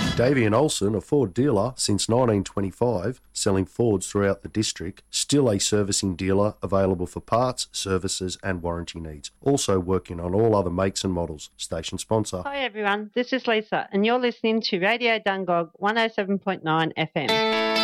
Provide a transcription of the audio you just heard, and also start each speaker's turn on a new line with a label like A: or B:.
A: Davian Olsen, a Ford dealer since 1925, selling Fords throughout the district, still a servicing dealer available for parts, services and warranty needs. Also working on all other makes and models. Station sponsor.
B: Hi everyone, this is Lisa and you're listening to Radio Dungog 107.9 FM.